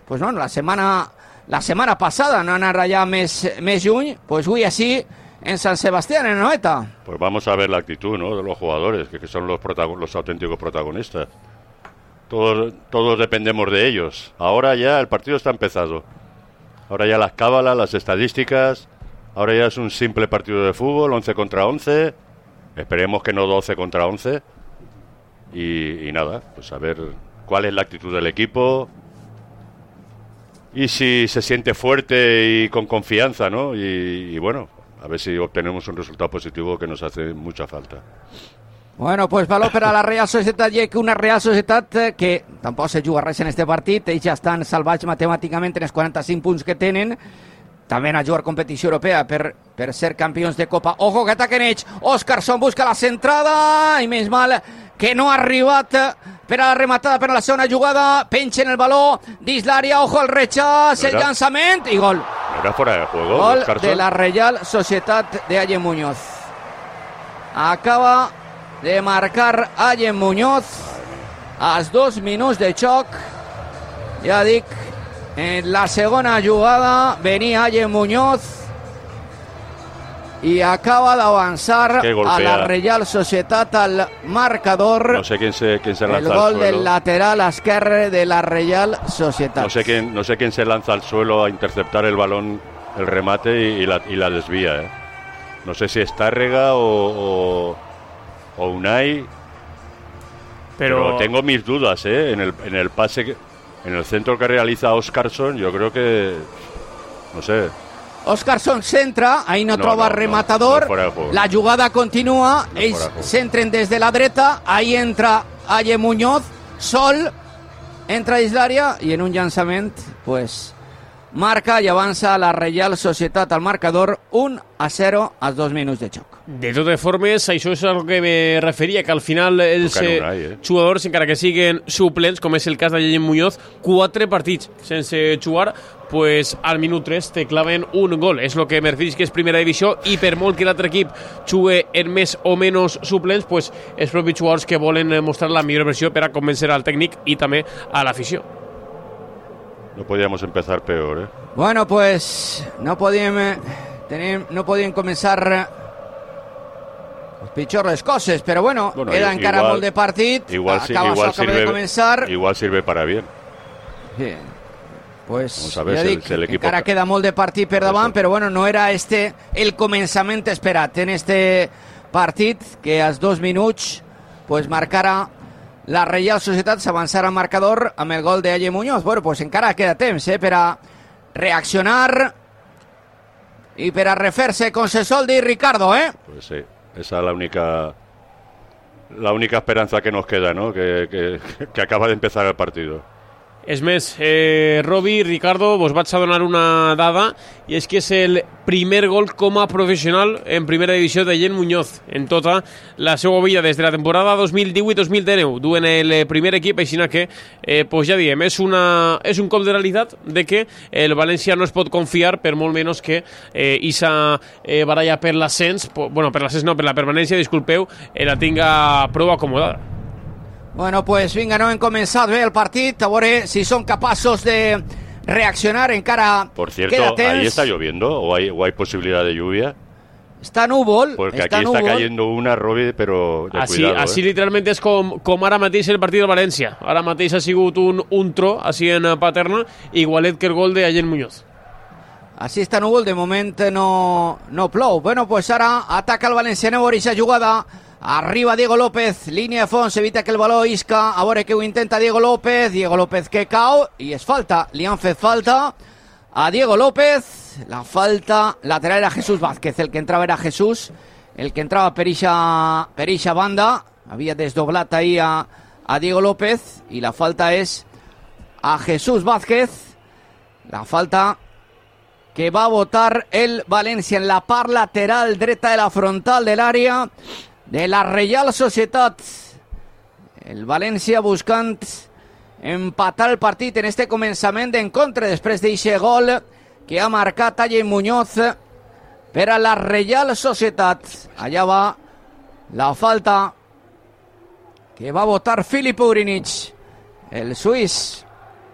pues bueno, la setmana passada no anar allà més lluny, pues avui així en San Sebastián, en Anoeta. Pues vamos a ver la actitud, ¿no?, de los jugadores, que son los auténticos protagonistas. Todos dependemos de ellos. Ahora ya el partido está empezado. Ahora ya las cábalas, las estadísticas. Ahora ya es un simple partido de fútbol, 11 contra 11. Esperemos que no 12 contra 11. Y nada, pues a ver cuál es la actitud del equipo. Y si se siente fuerte y con confianza, ¿no? Y bueno, a ver si obtenemos un resultado positivo que nos hace mucha falta. Bueno, pues valor per a la Real Societat, i una Real Societat que tampoc se juga res en este partit, ells ja estan salvats matemàticament en els 45 punts que tenen, també a jugar competició europea per ser campions de Copa. Ojo que ataquen ells, Óscarson busca la centrada, i menys mal que no ha arribat per a la rematada, per a la segona jugada, pengen el baló dins l'àrea, ojo al rechaç, el llançament i gol. Era fuera de juego, gol Óscarson. De la Real Societat de Allen Muñoz. Acaba de marcar Allen Muñoz als 2 minuts de xoc. Ja dic, en la segona jugada venia Allen Muñoz i acaba d'avançar a la Real Societat al marcador. No sé quién se lanza al suelo. El gol del lateral esquerre de la Real Societat. No sé quién se lanza al suelo a interceptar el balón, el remate y la desvía. No sé si es Tárrega o Unai, pero tengo mis dudas, en el pase, en el centro que realiza Óscarson. Yo creo que, no sé. Óscarson centra, ahí no troba rematador, la jugada continua, ells centren des de la dreta, ahí entra Allen Muñoz, sol, entra dins l'àrea i en un llançament, pues, marca i avança la Real Societat al marcador 1-0 als 2 minuts de xoc. De totes formes, això és el que me referia, que al final els jugadors, encara que siguen suplents, com és el cas d'Allen Muñoz, 4 partits sense jugar, pues al minut 3 te claven un gol. És el que me referís que és primera divisió, i per molt que l'altre equip jugue en més o menys suplents, pues els propis jugadors que volen mostrar la millor versió per a convencer al tècnic i també a l'afició. No podíamos empezar peor, Bueno, pues no podíem començar pitjor les coses, però bueno, queda encara molt de partit. Igual sirve para bien. Sí. Pues vamos a ver ja dic, el equipo encara queda molt de partit per davant, però bueno, no era el començament esperat en este partit, que als 2 minuts pues marcara la Real Societat, s'avançarà al marcador amb el gol d'Allen Muñoz. Bueno, pues encara queda temps per a reaccionar i per a refer-se con Sesoldi y Ricardo, Pues sí, esa es la única esperanza que nos queda, ¿no? Que acaba de empezar el partido. És més, Robi, Ricardo, vos vaig a donar una dada, i és que és el primer gol com a professional en primera divisió d'Allen Muñoz en tota la seva vida des de la temporada 2018-2019. Duen el primer equip, així que, pues ja diem, és un cop de realitat de que el València no es pot confiar, per molt menys que Isa baralla per l'ascens, bueno, per l'ascens no, per la permanència, disculpeu, la tinga prou acomodada. Bueno, pues vinga, no hem començat bé el partit, a veure si són capaços de reaccionar, encara por cierto, queda temps. ¿ahí está lloviendo o hay posibilidad de lluvia? Està núvol. Porque aquí está cayendo una, Robi, pero de cuidado. Així literalment és com ara mateix el partit del València. Ara mateix ha sigut un tro, així en Paterna, igualet que el gol d'Allen Muñoz. Així està núvol, de moment no plou. Bueno, pues ara ataca el València, a veure aquesta jugada. Arriba Diego López, línia de fons, evita que el baló isca, a veure que ho intenta Diego López que cau, i és falta, li han fet falta a Diego López, la falta lateral era Jesús Vázquez, el que entrava era Jesús, el que entrava per ixa banda, havia desdoblat ahir a Diego López, i la falta és a Jesús Vázquez, la falta que va a votar el València en la part lateral dreta de la frontal de l'àrea de la Real Societat. El València buscant empatar el partit en este començament d'encontre després d'aquest gol que ha marcat Allen Muñoz per a la Real Societat. Allà va la falta que va votar Filip Urinich, el suís,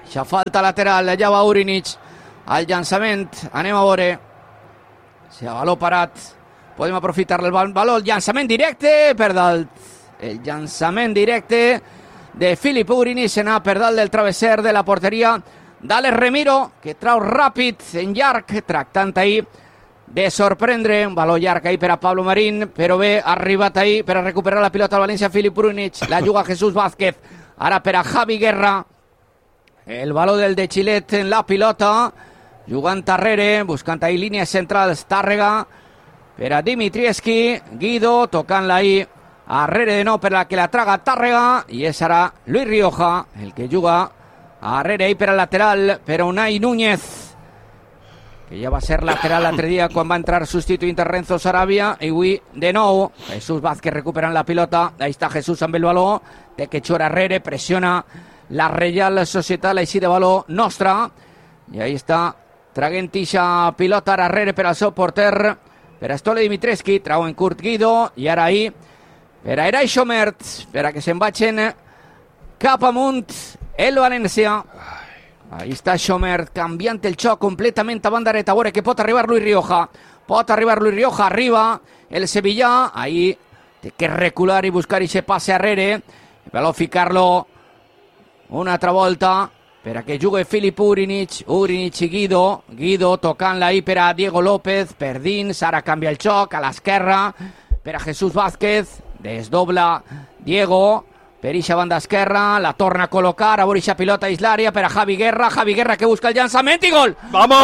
Xa falta lateral, allà va Urinic. El llançament, anem a veure. Si el baló parat, podem aprofitar el baló. El llançament directe per dalt. El llançament directe de Filip Urinic anar per dalt del travesser de la porteria d'Àlex Remiro, que trau ràpid en llarg, tractant ahir de sorprendre. Un baló llarg ahir per a Pablo Marín, però bé, ha arribat ahir per a recuperar la pilota al València Filip Urinic. La juga Jesús Vázquez, ara per a Javi Guerra. El baló del de Xilet en la pilota, jugant darrere, buscant ahir línies centrals. Tàrrega per a Dimitrievski, Guido tocant-la ahir arrere de nou per la que la traga Tàrrega, i és ara Luis Rioja el que juga arrere ahir per al lateral, per a Unai Núñez, que ja va ser lateral l'altre dia quan va entrar substituint a Renzo Sarabia, i avui de nou Jesús Vázquez recuperant la pilota. Ahí està Jesús amb el baló, té que xurar arrere, pressiona la Reial Societat, així de baló nostra, i ahí està traguent ixa pilota arrere per al seu porter, per a Stole Dimitrievski, trau en curt Guido, i ara ahir per a Eray Schomert, per a que se'n vagin cap amunt el València. Ahí està Schomert, canviant el xoc completament a banda dreta. A veure que pot arribar Luis Rioja. Pot arribar Luis Rioja, arriba el Sevillà. Ahí té que recular i buscar i se passe arrere. Però ficar-lo una altra volta per a que jugui Filip Urinic. Urinic i Guido. Guido tocant-la ahí per a Diego López. Per dins, ara canvia el xoc a l'esquerra per a Jesús Vázquez. Desdobla Diego per ixa banda esquerra, la torna a col·locar, a veure ixa pilota dins l'àrea per a Javi Guerra que busca el llançament i gol! ¡Vamos!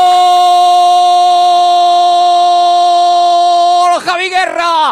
¡Gol! Javi Guerra,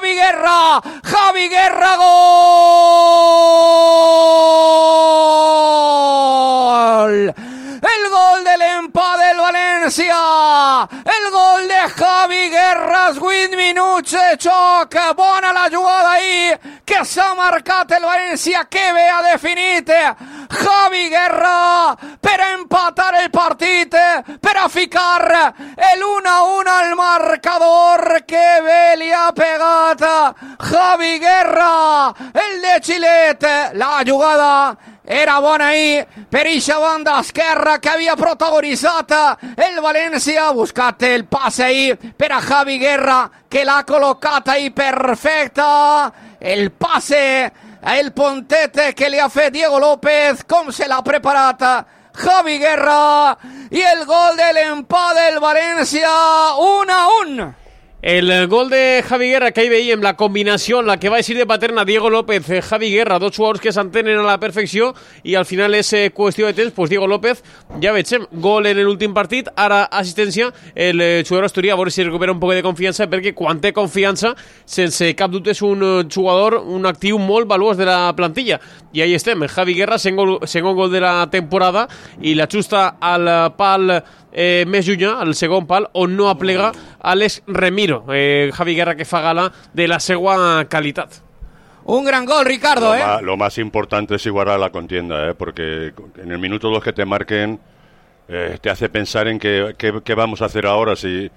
gol! El gol del empat del València, el gol de Javi Guerra, 8 minuts de xoc, bona la jugada ahir, que s'ha marcat el València, que bé ha definit Javi Guerra per a empatar el partit, per a ficar el 1-1 al marcador. Que bé li ha pegat Javi Guerra, el de Xilet. La jugada era bona ahir per ixa banda esquerra que havia protagonitzat el València. Ha buscat el passe ahir per a Javi Guerra, que l'ha col·locat ahir perfecta. El passe, el pontet que li ha fet Diego López, com se l'ha preparat Javi Guerra, i el gol de l'empat del València, 1-1. El gol de Javi Guerra que ahí veiem la combinació en la que va eixir de paterna Diego López, Javi Guerra, dos jugadors que s'entenen a la perfecció, i al final és qüestió de temps, pues Diego López, ja veiem, gol en l'últim partit, ara assistència, el jugador asturià, a veure si recupera un poc de confiança, perquè quan té confiança, sense cap dubte és un jugador, un actiu molt valuós de la plantilla, i ahí estem, Javi Guerra, segon gol de la temporada, i la justa al pal més llunyà, al segon pal, on no aplega Àlex Remiro. Javi Guerra que fa gala de la seva qualitat. Un gran gol, Ricardo. Lo más importante es igualar la contienda, porque en el minuto 2 que te marquen te hace pensar en qué vamos a hacer ahora, si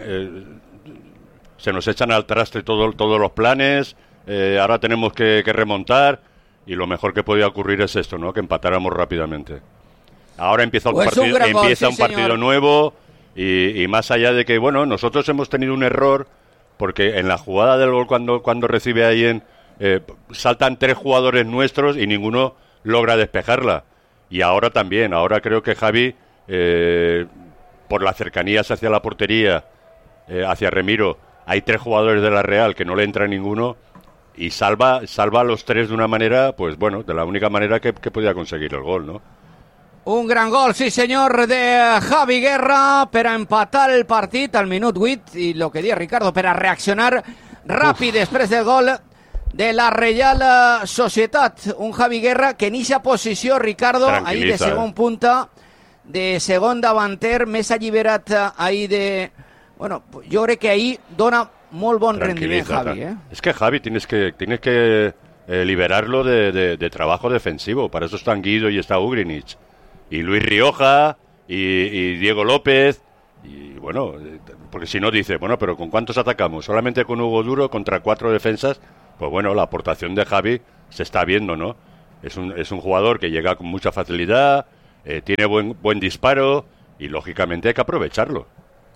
se nos echan al traste todos los planes, ahora tenemos que remontar, y lo mejor que podía ocurrir es esto, ¿no? Que empatáramos rápidamente. Ahora empieza un partido nuevo, y más allá de que, bueno, nosotros hemos tenido un error, porque en la jugada del gol cuando recibe ahí saltan 3 jugadores nuestros y ninguno logra despejarla. Y ahora también, ahora creo que Javi, por las cercanías hacia la portería, hacia Remiro, hay 3 jugadores de la Real que no le entra ninguno, y salva a los 3 de una manera, pues bueno, de la única manera que podía conseguir el gol, ¿no? Un gran gol, sí senyor, de Javi Guerra per a empatar el partit al minut 8, i el que deia Ricardo, per a reaccionar ràpid després del gol de la Reial Societat. Un Javi Guerra que en eixa posició, Ricardo, ahir de segon punta, de segon davanter, més alliberat ahir de... Bueno, jo crec que ahir dona molt bon rendiment, Javi. Es que Javi tienes que liberarlo de trabajo defensivo. Para eso están Guido y está Ugrinic. Y Luis Rioja, y Diego López, y bueno, porque si no dice, bueno, pero ¿con cuántos atacamos? Solamente con Hugo Duro contra 4 defensas. Pues bueno, la aportación de Javi se está viendo, ¿no? Es un jugador que llega con mucha facilidad, tiene buen disparo y lógicamente hay que aprovecharlo.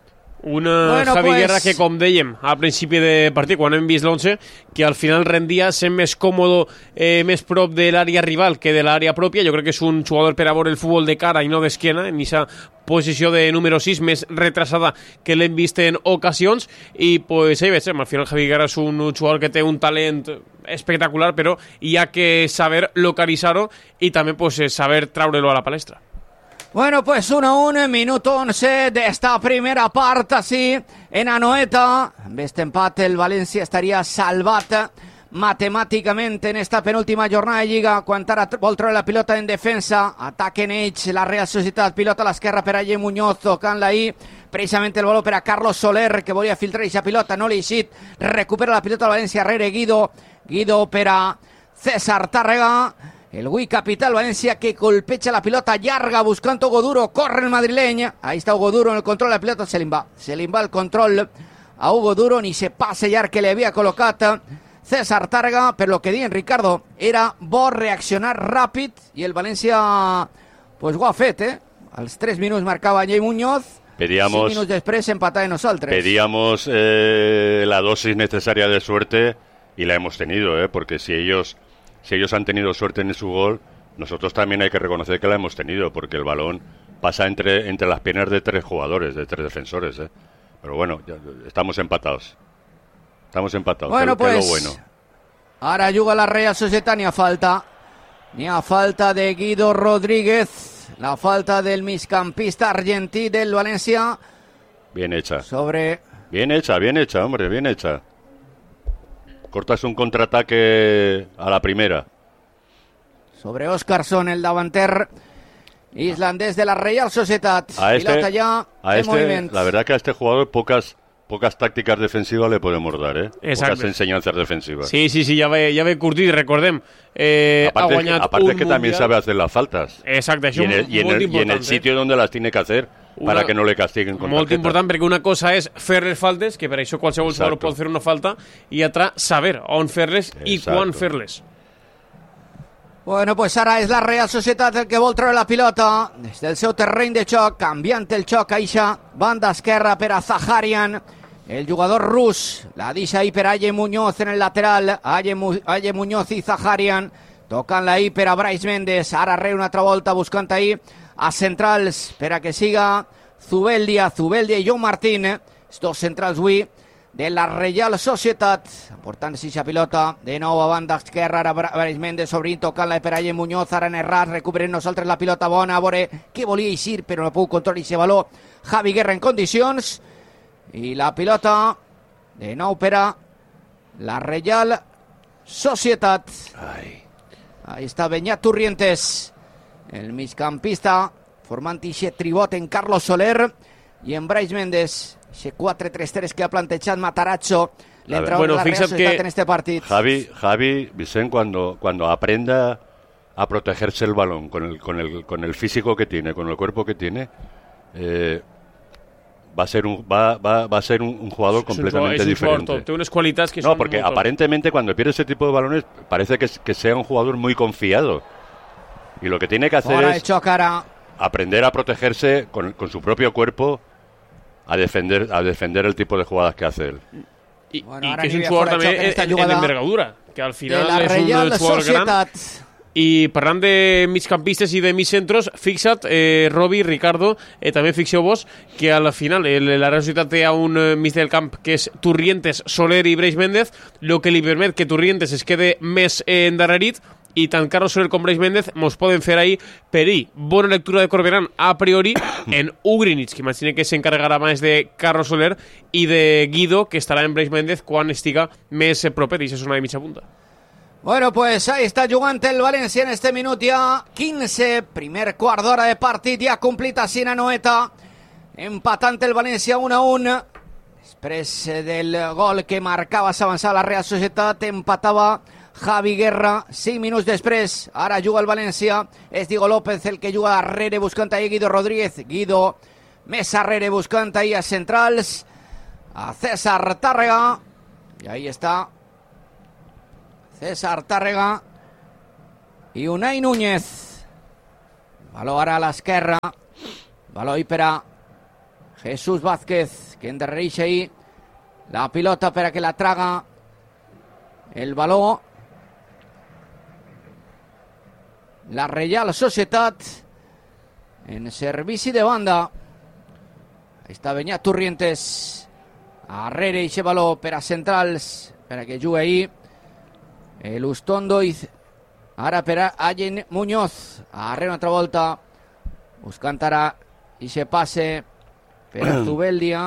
Javi Guerra que com dèiem al principi de partit, quan hem vist l'11, que al final rendia sent més còmode, més prop de l'àrea rival que de l'àrea pròpia. Jo crec que és un jugador per a veure el futbol de cara i no d'esquena, en aquesta posició de número 6 més retrasada que l'hem vist en ocasions, i pues ahí veiem, al final Javi Guerra és un jugador que té un talent espectacular, però hi ha que saber localitzar-ho i també pues, saber traure-lo a la palestra. Bueno, pues 1-1, minuto 11 de esta primera parte, así, en Anoeta. Amb este empate el València estaria salvat matemàticament en esta penúltima jornada de Lliga, quan ara vol treure la pilota en defensa, ataquen ells, la Real Societat, pilota a l'esquerra per a Lle Muñoz, tocant-la ahí, precisament el valor per a Carlos Soler, que volia filtrar aquesta pilota, no li ha eixit, recupera la pilota al València, rere Guido per a César Tàrrega, el Wii capital Valencia, que golpecha la pilota llarga buscando Hugo Duro, corre el madrileño, ahí está Hugo Duro en el control de la pilota, se le va el control a Hugo Duro, ni se pase ya que le había colocado César Tàrrega, pero lo que di en Ricardo era bo reaccionar ràpid y el Valencia pues ho ha fet, als 3 minuts marcava Lle Muñoz, 5 minuts després empatava en nosaltres. Pedíamos la dosis necesaria de suerte y la hemos tenido, porque si ellos han tenido suerte en su gol, nosotros también hay que reconocer que la hemos tenido, porque el balón pasa entre las piernas de 3 jugadores, de 3 defensores. Pero bueno, ya estamos empatados. Bueno, que pues, es lo bueno. Ahora juga la Real Societat, ni a falta de Guido Rodríguez, la falta del migcampista argentí del Valencia. Bien hecha. Bien hecha, hombre, bien hecha. Cortas un contraataque a la primera. Sobre Óscarsson, el davanter islandés de la Real Societat. Pilota ya en movimiento. La verdad que a este jugador pocas tácticas defensivas le podemos dar, Pocas enseñanzas defensivas. Sí, ya ve curtit, recordem. Aparte que también sabe hacer las faltas. Exacto, y en el sitio donde las tiene que hacer, para que no le castiguen con molt tarjeta. Important, perquè una cosa és fer les faltes, que per això qualsevol jugador pot fer una falta, i altra, saber on fer-les i quan fer-les. Bueno, pues ara és la Real Societat el que vol treure la pilota des del seu terreny de xoc, canviant el xoc a eixa banda esquerra per a Zaharian, el jugador rus, la deixa ahí per a Lle Muñoz en el lateral, Lle Muñoz i Zaharian, tocant-la ahí per a Brais Méndez, ara re una altra volta buscant ahí a centrals per a que siga Zubeldia i John Martín, dos centrals avui de la Real Societat, portant aquesta pilota de nou a banda esquerra, ara Brais Méndez obrint, tocant-la per a Lle Muñoz, ara en errat, recuperem nosaltres la pilota bona, a veure què volia eixir, però no puc controlar aquest valor Javi Guerra en condicions, i la pilota de nou per a la Real Societat. Ahí està Beñat Turrientes, el migcampista, formant aquest tribot en Carlos Soler i en Brais Méndez, ese 4-3-3 que ha plantejat Matarazzo, l'entrenador de la Real Societat en este partit. Javi Vicent, cuando aprenda a protegerse el balón con el físico que tiene, con el cuerpo que tiene, va a ser un jugador completamente diferente. Tiene unas cualidades que no, porque aparentemente cuando pierde ese tipo de balones parece que sea un jugador muy confiado. Y lo que tiene que hacer es aprender a protegerse con su propio cuerpo, a defender el tipo de jugadas que hace él. Y que es un jugador también en envergadura, que al final es un jugador gran. I parlant de migcampistes i de migcentros, fixa't, Robi, Ricardo, també fixeu-vos que al final la Real Societat té un mig del camp que és Turrientes, Soler i Brais Méndez, el que li permet que Turrientes es quede més endarrerit, i tant Carlos Soler com Brais Méndez mos poden fer ahí per ahí. Bona lectura de Corberán a priori en Ugrinic, que imagina que s'encarregarà més de Carlos Soler, i de Guido, que estarà en Brais Méndez quan estiga més proper, i això és una de mitja punta. Bueno, pues ahí está jugant el València en este minut ja 15, primer quart d'hora de partit ja complit a Anoeta, empatant el València 1-1, després del gol que marcava s'avançava la Real Societat, empatava Javi Guerra 5 minuts després, ara juga el València, és Diego López el que juga darrere buscant ahí Guido Rodríguez, Guido més arrere buscant ahí a centrals, a César Tàrrega, i ahí està César Tàrrega y Unai Núñez. Baló ara a l'esquerra. Baló i per a Jesús Vázquez, que endarrereix ahí la pilota per a que la traga el baló. La Reial Societat en servici de banda. Ahí està Beñat Torrientes. Arrere ixe baló per a centrals, per a que jugui ahí el Ustondo. Ara per a Allen Muñoz. Arrere una altra volta, buscant ara ixe passe per a Zubeldia.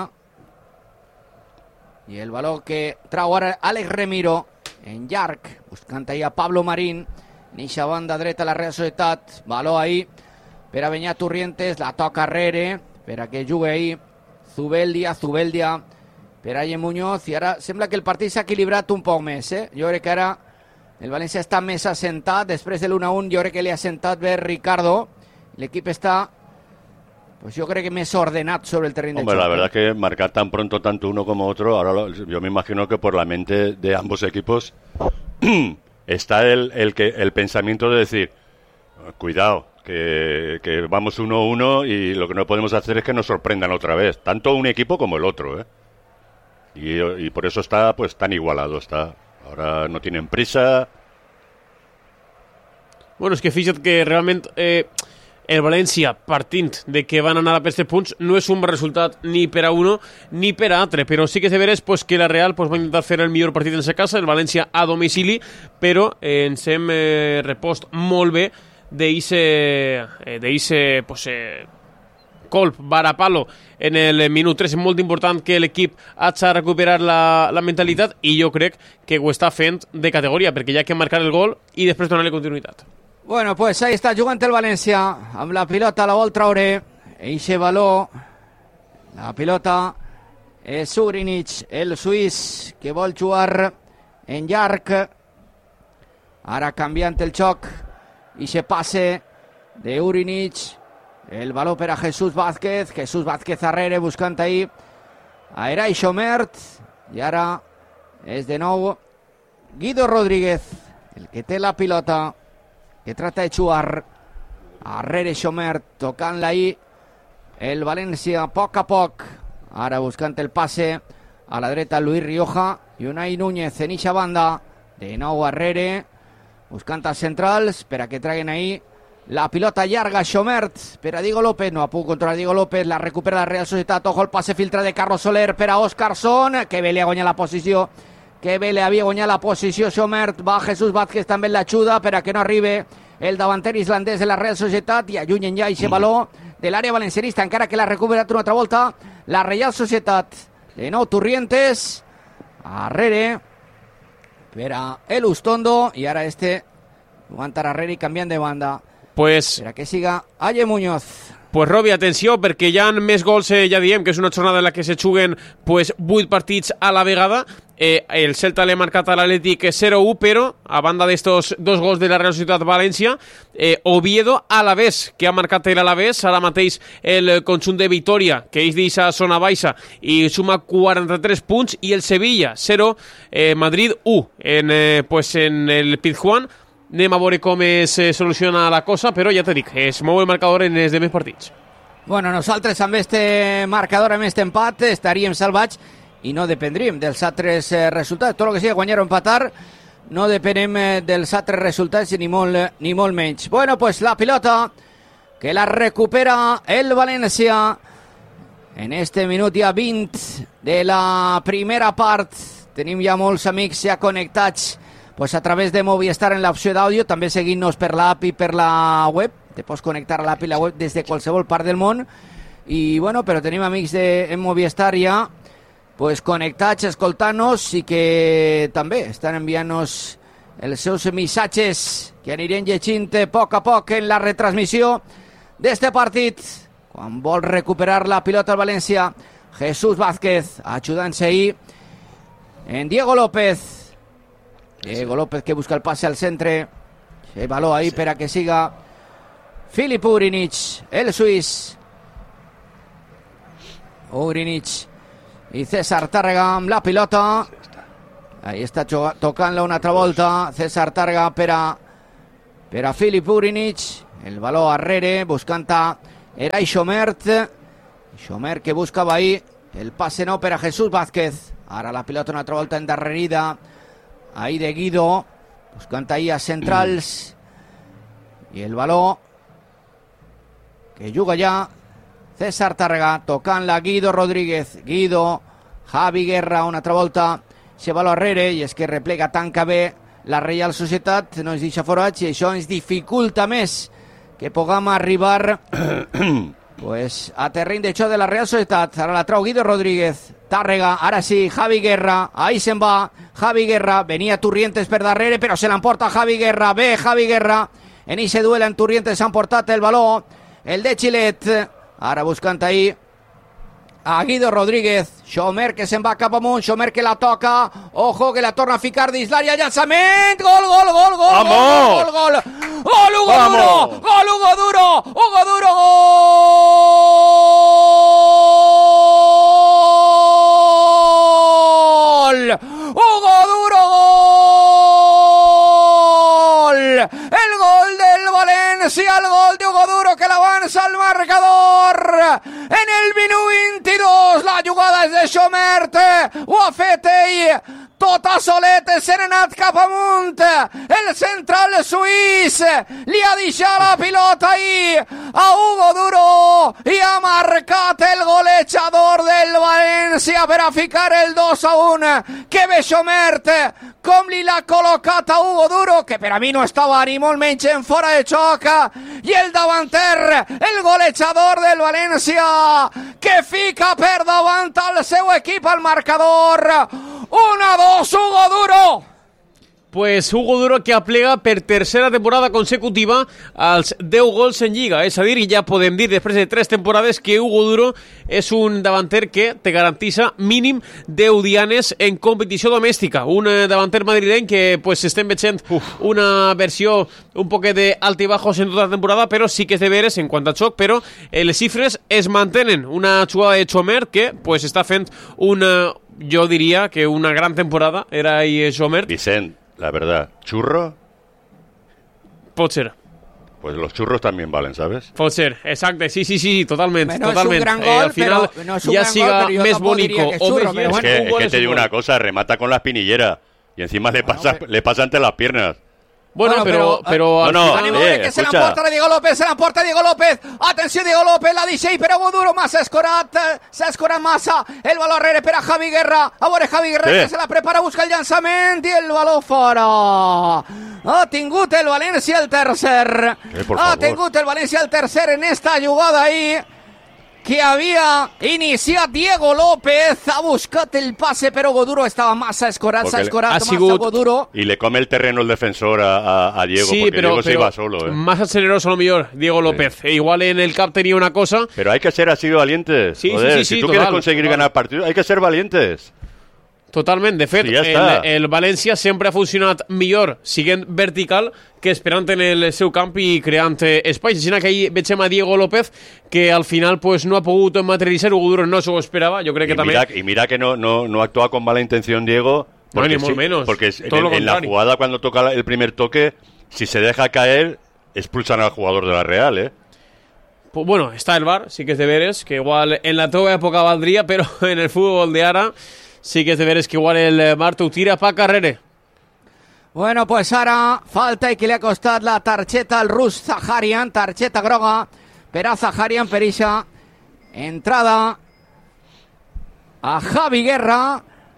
I el baló que trau ara Àlex Remiro en llarg, buscant ahí a Pablo Marín. Nixa banda dreta la Real Societat. Baló ahí per a Beñat Torrientes. La toca arrere per a que jugui ahí Zubeldia per a Allen Muñoz. I ara sembla que el partit s'ha equilibrat un poc més, Jo crec que ara el València està més assentat. Després de l'1-1 jo crec que li ha assentat bé Ricardo. L'equip està, pues yo creo que més ordenat sobre el terreno de choque. La verdad que marcar tan pronto tanto uno como otro, ahora yo me imagino que por la mente de ambos equipos está el pensamiento de decir, cuidado, que vamos 1-1 y lo que no podemos hacer es que nos sorprendan otra vez, tanto un equipo como el otro, y por eso está pues tan igualado, ahora no tienen prisa. Bueno, és que fixa't que realment el València, partint de que van anar a per 7 punts, no és un bon resultat ni per a uno ni per a altre, però sí que és de veres pues, que la Real pues, va intentar fer el millor partit en sa casa, el València a domicili, però ens hem repost molt bé d'eixe pues, colp, varapalo en el minut 3. És molt important que l'equip hagi de recuperar la mentalitat i jo crec que ho està fent de categoria, perquè ja ha que marcar el gol i després donar-li continuïtat. Bueno, pues ahí està jugant el València amb la pilota, la vol traure eixe baló. La pilota és Urinic, el suís, que vol jugar en llarg. Ara canviant el xoc, eixe passe de Urinic, el baló per a Jesús Vázquez arrere buscant ahí a Eray Xomert, i ara és de nou Guido Rodríguez el que té la pilota, que trata de jugar arrere Xomert, tocant-la ahí el València a poc, ara buscant el passe a la dreta Luis Rioja i Unai Núñez en eixa banda, de nou arrere buscant els centrals per a que traguen ahí la pilota llarga. Xomert per a Diego López, no ha pogut controlar Diego López, la recupera la Real Societat. Ojo el passe filtra de Carlos Soler per a Óscarson, que bé li ha guanyat la posició, Xomert. Va Jesús Vázquez també en l'ajuda per a que no arribe el davanter islandès de la Real Societat i allunyen ja aquest baló de l'àrea valencianista, encara que l'ha recuperat una altra volta la Real Societat. De nou Torrientes arrere per a el Ustondo, i ara jugant arrere i canviant de banda per a que siga Allen Muñoz. Pues Robi, atenció, perquè hi ha més gols, ja diem que és una jornada en la que se juguen 8 partits a la vegada. El Celta l'ha marcat a l'Atlètic 0-1, però a banda d'estos 2 gols de la Real Societat València, Oviedo Alavés, que ha marcat l'Alavés, ara mateix el conjunt de Vitoria, que és d'eixa zona baixa i suma 43 punts, i el Sevilla 0, Madrid 1 en el Pizjuán. Anem a veure com es soluciona la cosa, però ja te dic, es mou el marcador en els demés partits. Bueno, nosaltres amb este marcador, amb este empat, estaríem salvats i no dependríem dels altres resultats. Tot el que sigui guanyar o empatar, no depenem dels altres resultats ni molt menys. Bueno, pues la pilota que la recupera el València en este minut ja 20 de la primera part. Tenim ja molts amics ja connectats pues a través de Movistar en l'opció d'àudio, també seguint-nos per l'app i per la web. Te pots connectar a l'app i la web des de qualsevol part del món. I bueno, però tenim amics en Movistar ja pues connectats, escoltant-nos, i que també estan enviant-nos els seus missatges que anirem llegint a poc en la retransmissió d'este partit. Quan vol recuperar la pilota al València, Jesús Vázquez ajudant-se ahí en Diego López. Diego López que busca el pase al centre. El baló ahí per a que siga Filip Urinic, el suís. Urinic i César Tàrrega amb la pilota. Ahí està tocant-la una altra volta César Tàrrega per a Filip Urinic. El baló a Rere, buscant era Xomert. Xomert que buscava ahí el passe no per a Jesús Vázquez. Ara la pilota una altra volta endarrerida ahí de Guido, buscant ahí a centrals. I el baló que juga ja César Tàrrega, tocant-la Guido Rodríguez. Guido, Javi Guerra, una altra volta, se baló a Rere, i és que replega, tanca bé la Reial Societat, no ens deixa forats, i això ens dificulta més que puguem arribar pues, a terreny de xoc de la Real Societat. Ara la trau Guido Rodríguez, Tàrrega, ara sí, Javi Guerra, ahí se'n va, Javi Guerra, venia Turrientes per darrere, però se l'emporta Javi Guerra, bé Javi Guerra, en ese duel en Turrientes s'ha emportat el baló, el de Xilet, ara buscant ahí a Guido Rodríguez. Xomert que se'n va cap amunt, Xomert que la toca, ojo que la torna a ficar dins l'àrea, llançament, gol, gol, gol, gol, gol, gol, gol, gol, Hugo Duro, gol, Hugo Duro, Hugo Duro, gol, Hugo Duro, gol, el gol del València, el gol de Hugo Duro que l'avança al marcador en el minut 22. La jugada és de Xomert, ho ha fet ell tota solet, se n'ha anat cap amunt el central suís, li ha deixat la pilota ahí a Hugo Duro i ha marcat el golejador del València per a ficar el 2-1. Que bé Xomert, com li l'ha col·locat a Hugo Duro, que per a mi no estava ni molt menys en fora de xoc, i el davanter, el golejador del València, que fica per davant al seu equip al marcador. 1-2, Hugo Duro. Pues Hugo Duro que aplega per tercera temporada consecutiva als 10 gols en Lliga. És a dir, ja podem dir després de 3 temporades que Hugo Duro és un davanter que te garantissa mínim 10 dianes en competició domèstica. Un davanter madrileny que pues estem veient una versió un poquet de altibajos en tota la temporada, però sí que és de veres en quant a xoc, però les xifres es mantenen. Una jugada de Xomert que pues està fent una, jo diria que una gran temporada era ahí Xomert. Vicent, la verdad, ¿churro? Pot ser. Pues los churros también valen, ¿sabes? Pot ser, exacte, sí, totalment. No totalment. És un gran gol, al final però no és un ja gran siga gol, més bonico o xurro, més però llarg, Es un gol que és te un digo gol. una cosa, remata con la espinillera y encima le pasa entre las piernas. Bueno, però al no, final... Anem a veure que se escucha. l'emporta Diego López, se l'emporta Diego López. Atenció, Diego López, la deixa per Hugo Duro, massa escorat, s'ha escorat massa. El baló arrere per a Javi Guerra. A veure, Javi Guerra que se la prepara, busca el llançament i el baló fora. Ha tingut el València el tercer. Por Ha favor. tingut el València el tercer en esta jugada ahí que havia iniciat Diego López. Ha buscat el passe, però Hugo Duro estava massa escorat, s'ha escorat ha massa sigut... Hugo Duro. Y le come el terreno el defensor a Diego, Sí, porque pero Diego se iba solo. más acelerado a lo mejor Diego López. E igual en el cap tenía una cosa. Pero hay que ser así de valientes. Sí, Joder, sí, si tú total, quieres conseguir total. ganar partidos, hay que ser valientes. Totalment, de fet, Sí, ja està. el València sempre ha funcionat millor siguent vertical que esperant en el seu camp i creant espais. Així que ahir veiem a Diego López que al final pues, no ha pogut materialitzar. Hugo Duro no s'ho esperava, jo crec que també... Mira que no actúa con mala intención Diego. No, ni molt menos. Porque Todo lo en la contrario. jugada, cuando toca el primer toque, si se deja caer, expulsan al jugador de la Real, ¿eh? Pues, bueno, està el VAR, sí que és de veres, que igual en la teva època valdria, però en el futbol de ara sí que és de veres que igual el Marto ho tira pa carrere. Bueno, pues ara falta i que li ha costat la targeta al rus Zaharian, targeta groga per a Zaharian per eixa entrada a Javi Guerra.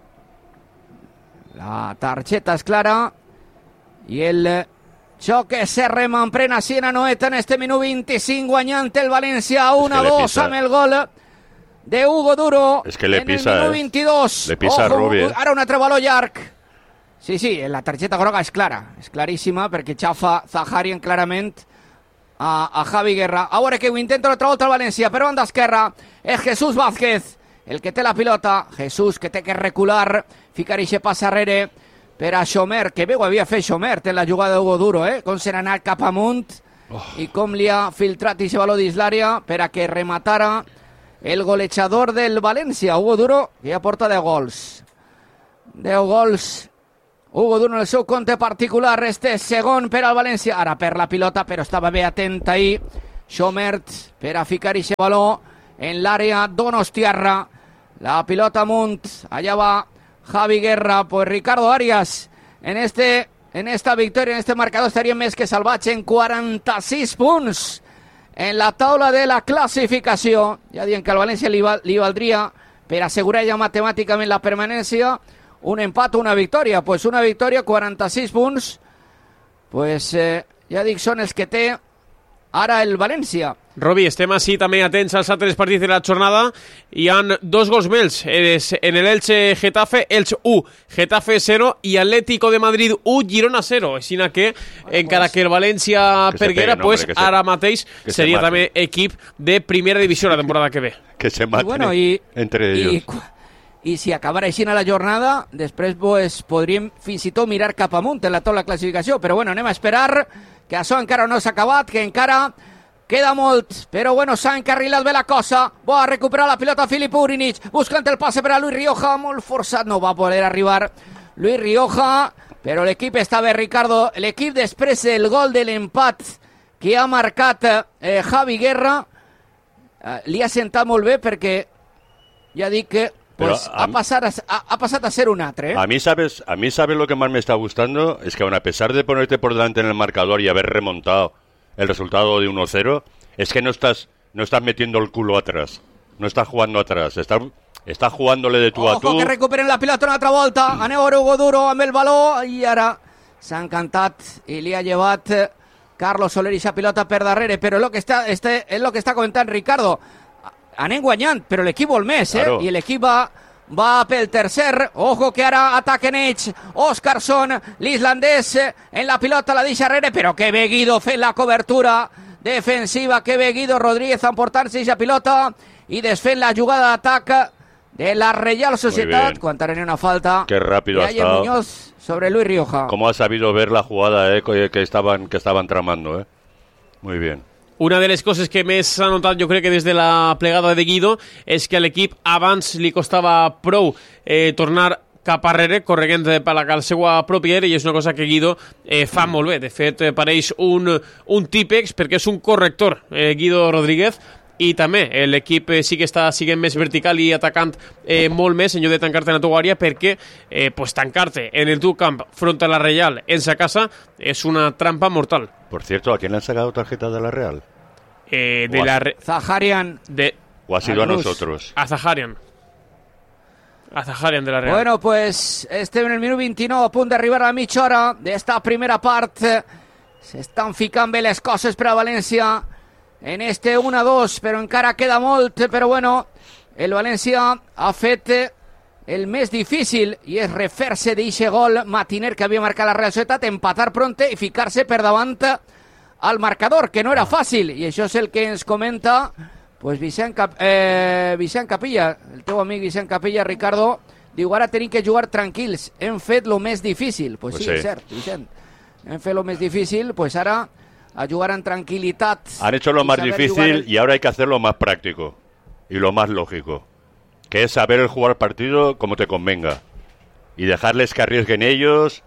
La targeta és clara i el xoc que se remanprena Siena Noeta en este minut 25 guanyant el València 1-2 amb el gol de Hugo Duro. Es que le en pisa, el minut 22. Le pisa a Robbie. Ara un altre baló llarg. Sí, la targeta groga és clara, és claríssima, perquè xafa Zaharian clarament a Javi Guerra. A veure que ho intenta l'altra volta al València, però banda esquerra és Jesús Vázquez, el que té la pilota. Jesús que té que recular, ficar ixe pas arrere per a Xomert, que bé ho havia fet Xomert en la jugada d'Hugo Duro, com se n'ha anat cap amunt i com li ha filtrat ixe baló dins l'àrea per a que rematara el golejador del València, Hugo Duro, que ja porta 10 gols. 10 gols Hugo Duro en el seu compte particular, segon per al València, ara per la pilota, però estava bé atent ahí Schomert per a ficar ese baló en l'àrea donostiarra, la pilota amunt, allà va Javi Guerra, pues Ricardo Arias en esta victòria, en este marcador estaria més que salvatge en 46 punts en la taula de la classificació. Ja dient que al València li valdria per assegurar ja matemàticament la permanència un empat o una victòria. Pues una victòria, 46 punts, pues ja dic, són els que té ara el València. Robi, estem així també atents als altres partits de la jornada. Hi han 2 gols més en el Elche Getafe, Elche 1, Getafe 0 i Atlético de Madrid 1, Girona 0. Així que encara que el València perguera, pues ara mateix seria també equip de primera divisió la temporada que ve. Que se maten entre ells. I si acabara així a la jornada, després pues, podríem fins i tot mirar cap amunt en la taula de classificació. Però bueno, anem a esperar, que això encara no s'ha acabat, que encara queda molt. Però bueno, s'ha encarrilat bé la cosa. Va a recuperar la pilota Filip Urinic, buscant el passe per a Luis Rioja, molt forçat, no va poder arribar Luis Rioja, però l'equip està bé, Ricardo. L'equip després del gol de l'empat que ha marcat Javi Guerra, li ha sentat molt bé perquè ja dic que pues ha pasado a ser un atre. A mí sabes lo que más me está gustando es que aun a pesar de ponerte por delante en el marcador y haber remontado el resultado de 1-0, es que no estás metiendo el culo atrás, no estás jugando atrás, estás jugándole de tú a tú. Ojo que recuperen la pilota una altra volta, aneu a Hugo Duro amb el baló i ara s'ha encantat i li ha llevat Carlos Soler i esa pilota per darrere, però és lo que està comentant Ricardo. Anem guanyant, però l'equip vol més, claro. I l'equip va pel tercer. Ojo que ara ataquen ells. Óscarson, l'islandès, en la pilota la deixa darrere, però que bé Guido fent la cobertura defensiva, que bé Guido Rodríguez emportant-se aquesta pilota i desfent la jugada d'atac de la Real Sociedad. Quan tenen una falta. Qué rápido ha estado Muñoz sobre Luis Rioja. Cómo ha sabido ver la jugada que estaban tramando. Muy bien. Una de les coses que més s'ha notat, jo crec que des de la plegada de Guido, és que a l'equip abans li costava prou tornar cap arrere, corregent per la seva pròpia àrea, i és una cosa que Guido fa molt bé. De fet, pareix un típex, perquè és un corrector, Guido Rodríguez, i també l'equip sí que està siguent més vertical i atacant molt més en lloc de tancar-te en la teva àrea, perquè pues, tancar-te en el teu camp front a la Real en sa casa és una trampa mortal. Por cierto, ¿a quién le han sacado tarjeta de la Real? Zaharian. ¿O ha sido a nosotros? A Zaharian de la Real. Bueno, pues estem en el minut 29, a punt d'arribar a la mitja hora d'esta primera part. S'estan ficant bé les coses per a València en este 1-2, però encara queda molt. Però bueno, el València ha fet el més difícil i és refer-se d'eixe gol matiner que havia marcat la Real Societat, empatar pronte i ficar-se per davant al marcador, que no era fàcil, i això és el que ens comenta pues Vicent Capilla, el teu amic Vicent Capilla, Ricardo, diu ara tenim que jugar tranquils, hem fet lo més difícil. Pues sí, és cert, Vicent, hem fet lo més difícil, pues ara a jugar en tranquilitat. Han hecho lo más difícil y ahora hay que hacer lo más práctico y lo más lógico, que es saber jugar el partido como te convenga y dejarles que arriesguen ellos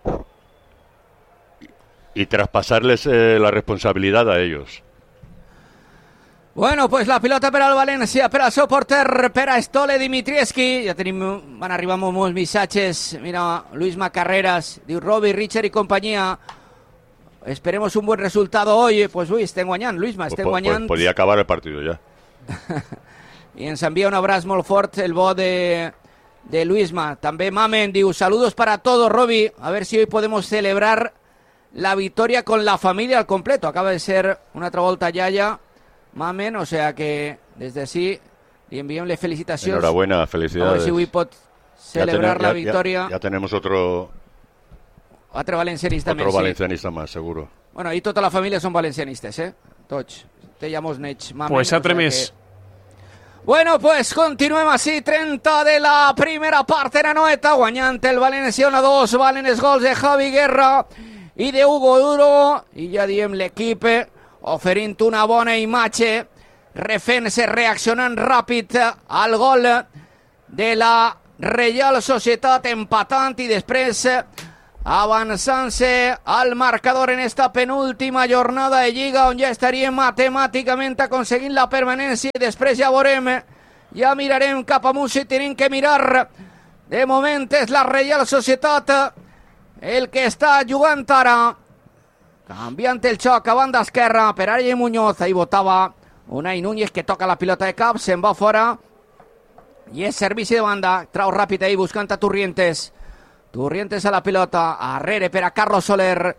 y traspasarles la responsabilidad a ellos. Bueno, pues la pilota per al València, per al seu porter, per a Stole Dimitrievski. Ja van arribar molts missatges. Mira, Luis Macarreras, diu Robbie, Richard y compañía. Esperemos un buen resultado hoy. Pues uy, estem guanyant, Luisma, estem guanyant. Podía acabar el partido ya. I ens envia un abraç molt fort el bo de Luisma. També Mamen diu, saludos para todos, Robbie. A ver si hoy podemos celebrar la victoria con la familia al completo. Acaba de ser una altra volta Yaya, Mamen, o sea que desde així li enviem les felicitacions. Enhorabuena, felicidades. A ver si hoy pot celebrar la victoria. Ya tenemos otro valencianista més. Otro valencianista más, seguro. Bueno, y tota la família són valencianistes, Tots. Te llamamos Nech, Mamen. Pues altre més. Bueno, pues continuem així, 30 de la primera part en Anoeta, guanyant el València 1-2, valen els gols de Javi Guerra i de Hugo Duro, i ja diem l'equip oferint una bona imatge, refent-se, reaccionant ràpid al gol de la Real Societat, empatant i després avançant-se al marcador en esta penúltima jornada de Lliga, on ja estaríem matemàticament aconseguint la permanència, i després ja veurem, ja mirarem cap amunt si tenim que mirar. De moment és la Reial Societat el que està jugant ara, canviant el xoc a banda esquerra per Ariel Muñoz. Ahí votava Unai Núñez, que toca la pilota de cap, se'n va fora i és servici de banda, trau ràpid ahí buscant a Turrientes a la pilota, arrere per a Carlos Soler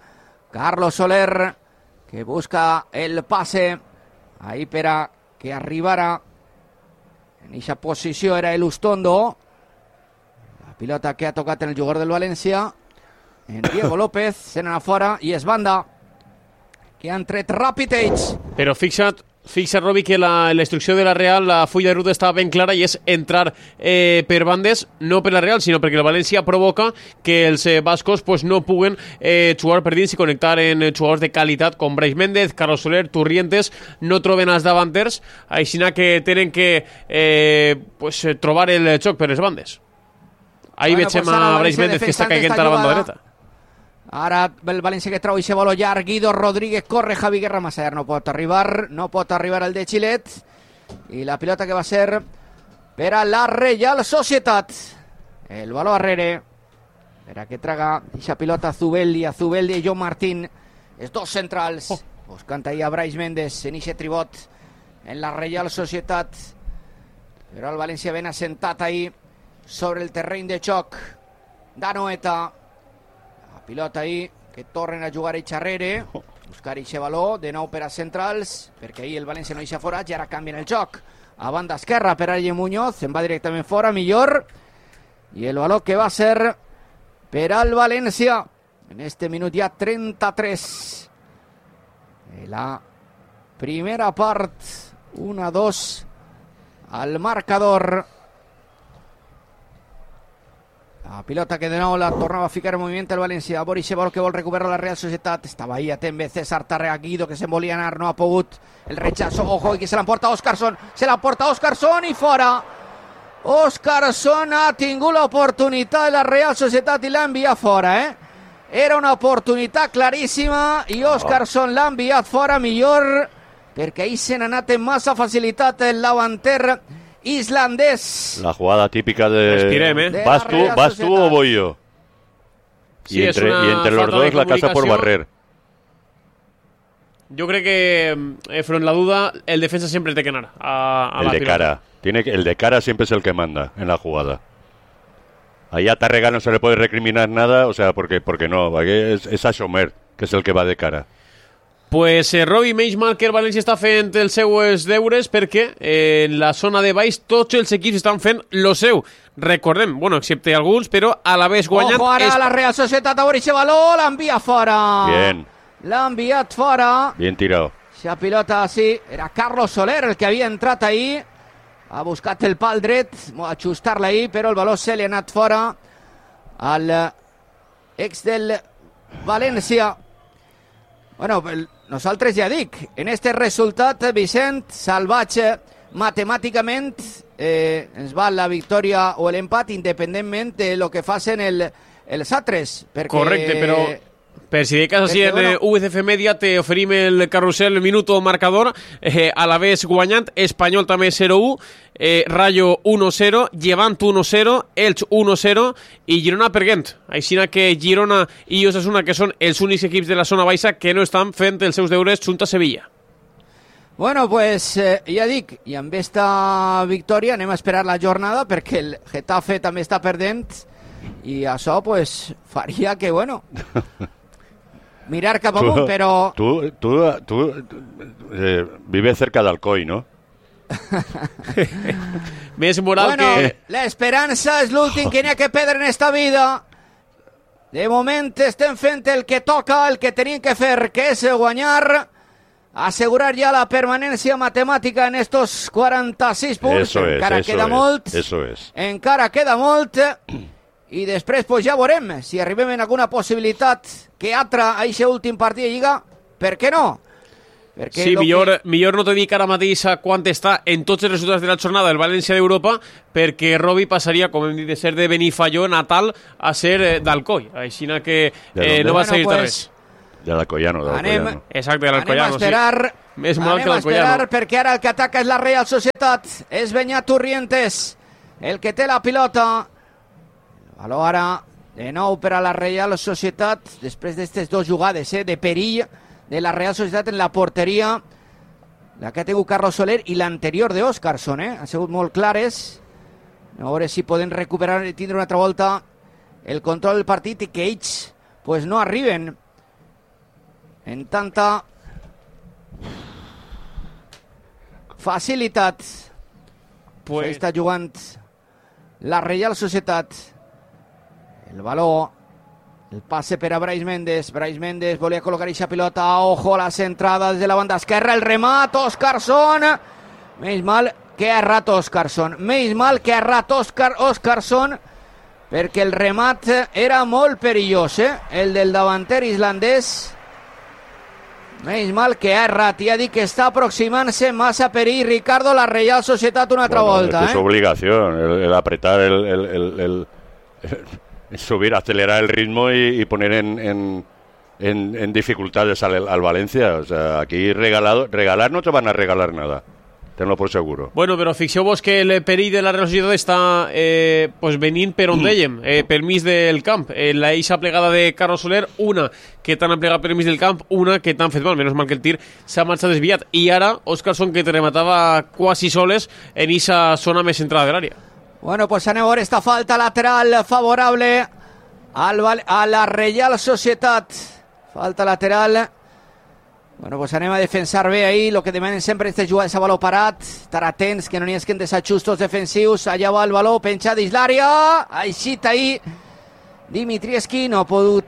que busca el pase ahí per a que arribara en aquesta posició, era el Ustondo. La pilota que ha tocat en el jugador del València, en Diego López, se n'ha fora i és banda que han tret ràpid ells. Però fixa't, Robi, que la instrucció de la Real, la fulla de ruta estava ben clara, i és entrar per bandes, no per la Real, sinó perquè el València provoca que els bascos pues, no puguen jugar per dins i connectar en jugadors de qualitat com Brais Méndez, Carlos Soler, Turrientes. No troben els davanters, així que tenen que trobar el xoc per les bandes. Ahí veiem a Brais Méndez que està caient a la banda dreta. Ara el València que trau i se vol llarg, Guido Rodríguez corre, Javi Guerra massa llarg, no pot arribar el de Xilet, i la pilota que va ser per a la Reial Societat. El baló arrere per a que traga aquesta pilota a Zubeldi i John Martín, els dos centrals buscant ahir a Brais Méndez en aquest tribot en la Reial Societat, però el València ben assentat ahir sobre el terreny de xoc d'Anoeta. Pilota ahí, que tornen a jugar a xarrere, buscar eixe baló, de nou per a centrals, perquè ahir el València no deixa fora, i ara canvien el joc. A banda esquerra per a Ariel Muñoz, se'n va directament fora, millor, i el baló que va ser per al València, en este minut ja 33. La primera part, 1-2 al marcador. La pilota que de nou la tornava a ficar en moviment el València. Boris Sebol que vol recuperar la Real Societat. Estava ahí a Tembe, César Tarrea, Guido que se'n volia anar, no ha pogut. El rechazo, ojo, i que se l'emporta Óscarson i fora. Óscarson ha tingut l'oportunitat de la Real Societat i l'ha enviat fora, Era una oportunitat claríssima i Óscarson l'ha enviat fora, millor, perquè ahí se n'ha anat amb massa facilitat el davanter islandés. La jugada típica de... Respirem, ¿Vas tú o voy yo? Sí, y entre los dos la casa por barrer. Yo creo que, en la duda, el defensa siempre te que anar a el la de pilota. Cara. El de cara siempre es el que manda en la jugada. Ahí a Tárrega no se le puede recriminar nada, o sea, porque no. Es a Somer, que es el que va de cara. Pues Robi, menys mal que el València està fent els seus deures, perquè en la zona de baix tots els equips estan fent lo seu. Recordem, bueno, excepte alguns, però a la vez guanyant... Ojo, ara la Real Societat a veure aquest baló, l'envia fora. Bien. L'ha enviat fora. Bien tirado. Esa pilota, sí, era Carlos Soler el que havia entrat ahí. Ha buscat el pal dret, ajustar-la ahí, però el baló se li ha anat fora al ex del València. Bueno, nosaltres ja dic, en este resultat, Vicent, salvatge, matemàticament ens va la victòria o l'empat independentment de lo que facin els altres. Perquè... Correcte, però per si de cas així en UCF Media te oferim el carrusel minuto marcador, a la vez guanyant, Espanyol també 0-1, Rayo 1-0, Llevant 1-0, Elx 1-0 i Girona Perguent. Així que Girona i Osasuna, que són els únics equips de la zona baixa que no estan fent els seus deures junt a Sevilla. Bueno, pues ja dic, i amb esta victòria anem a esperar la jornada perquè el Getafe també està perdent i això pues faria que, bueno, mirar cap amunt, però... Tú vives cerca de Alcoy, ¿no? Més moral bueno, que... l'esperança és l'últim que n'hi ha que perdre en esta vida. De moment estem fent el que toca, el que tenim que fer, que és guanyar, asegurar ja la permanència matemàtica en estos 46 punts. Encara queda molt. Encara queda molt. I després pues, ja veurem si arribem en alguna possibilitat que altra a aquest últim partit de Lliga. Per què no? Sí, millor no te dic ara mateix a quant està en tots els resultats de la jornada del València d'Europa, perquè Robi passaria, com hem dit, de ser de Benifaió natal a ser d'Alcoi. Així que no va salir res. De l'Alcoyano. Exacte, de l'Alcoyano. Anem a esperar perquè ara el que ataca és la Real Societat. És Beñat Turrientes el que té la pilota. Valor ara de nou per a la Real Societat després d'aquestes dues jugades de perill de la Real Societat en la porteria, la que ha tingut Carlos Soler i l'anterior d'Óscarson, han sigut molt clares. A veure si poden recuperar i tindre una altra volta el control del partit i que ells pues, no arriben en tanta facilitat. Pues està jugant la Real Societat. El valor, el passe per a Brais Méndez. Brais Méndez volia col·locar aquesta pilota. Ojo a la centrada des de la banda esquerra. El remat, Óscarson. Menys mal que ha errat Óscarson. Menys mal que ha errat Óscarson, perquè el remat era molt perillós, el del davanter islandès. Menys mal que ha errat. Ja dic que està aproximant-se massa perill, Ricardo, la Real Societat una altra volta. Es su obligación, el apretar, el subir, acelerar el ritmo y poner en dificultades al Valencia. O sea, aquí regalar no te van a regalar nada. Tenlo por seguro. Bueno, però fixeu-vos que el perill de la Real Societat està pues venint per on dèiem, pel mig del camp. La eixa plegada de Carlos Soler, una que t'han plegat per mig del camp, una que t'han fet mal, menys mal que el tir s'ha marxat desviat. I ara, Óscarson, que te rematava quasi soles en eixa zona més centrada de l'àrea. Bueno, pues anem a veure esta falta lateral favorable a la Real Societat. Falta lateral. Bueno, pues anem a defensar bé ahí, lo que demanen sempre aquestes jugades a baló parat, estar atents, que no n'hi hagi desajustos defensius. Allà va el baló, penja dins l'àrea, aixit ahí, Dimitrievski no ha pogut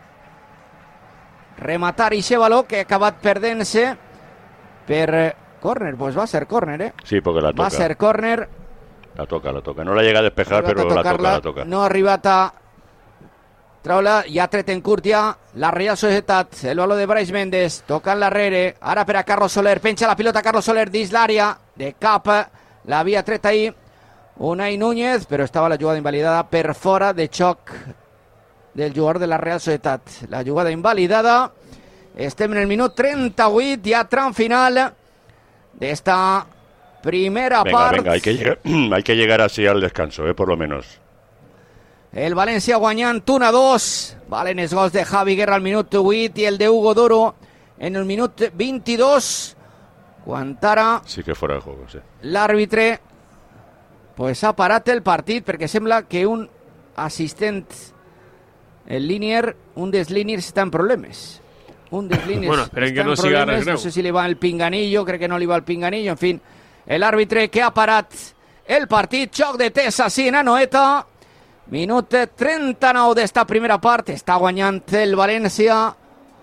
rematar aquest baló, que ha acabat perdent-se per córner. Pues va ser córner, Sí, porque la toca. Va ser córner. La toca. No la llega a despejar, però la toca. No ha arribat a traure, ja tret en curt ja la Real Societat, el baló de Brais Méndez, tocant l'arrere, ara per a Carlos Soler, penja la pilota Carlos Soler dins l'àrea, de cap, l'havia tret ahí Unai Núñez, però estava la jugada invalidada per fora de xoc del jugador de la Real Societat. La jugada invalidada, estem en el minut 38, ja tram final d'esta primera part. Venga, hay que llegar así al descanso, por lo menos. El València guanyant 1-2. Valen els gols de Javi Guerra al minut 8 i el de Hugo Duro en el minut 22. Quan ara sí que fora de juego, sí. L'àrbitre pues ha parat el partit perquè sembla que un assistent, el línier, un dels líniers està en problemes. Un dels líniers bueno, està en problemes. No sé si li va el pinganillo, crec que no li va el pinganillo. En fin, l'àrbitre que ha parat el partit. Xoc de Tessa, sí, en Anoeta. Minut 39 d'esta primera part. Està guanyant el València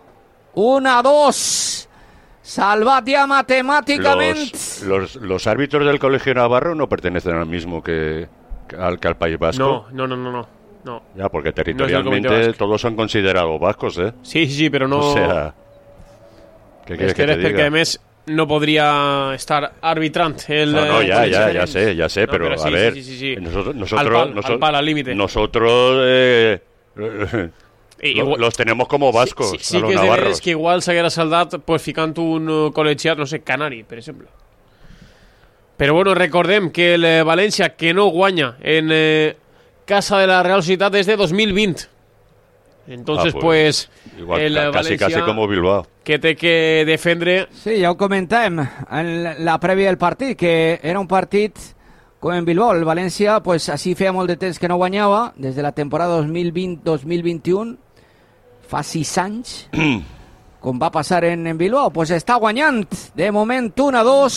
1-2. Salvat ya matemáticamente. Los árbitros del Colegio Navarro no pertenecen al mismo que al País Vasco. No. Ya, porque territorialmente no todos son considerados vascos, Sí, pero no. O sea, ¿qué quieres que te diga? Perquè a més no podria estar arbitrant el... No, ya sé, pero sí, a ver, sí. Nosotros al pal, al límite. Nosotros los tenemos como vascos, sí que és de veres que igual s'haguera saldat pues, ficant un col·legiat, no sé, canari, per exemple. Però bueno, recordem que el València, que no guanya en casa de la Real Societat des de 2020. Entonces, pues igual, el València, casi como Bilbao, que té que defendre. Sí, ja ho comentàvem en la prèvia del partit, que era un partit com en Bilbao. El València, pues, així feia molt de temps que no guanyava, des de la temporada 2020-2021, fa 6 anys, com va passar en Bilbao. Pues està guanyant, de moment 1-2,